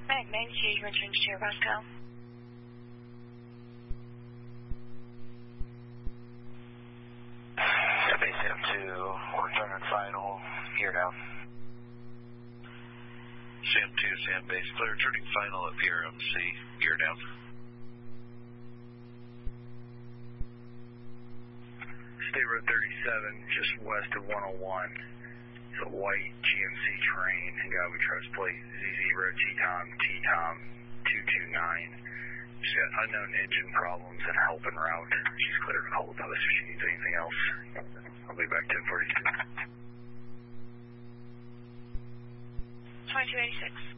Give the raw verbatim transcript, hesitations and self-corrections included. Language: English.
Meg ninety-two, return to your Pascal. Base M two, return and final, here now. Sam two, Sam base, clear, turning final at Pier M C, gear down. State Road thirty-seven, just west of one oh one. It's a white G M C train, God we trust plate, Z zero T-Tom, T-Tom two two nine. She's got unknown engine problems and help en route. She's cleared to call the post if she needs anything else. I'll be back ten forty-two. twenty-two eighty-six.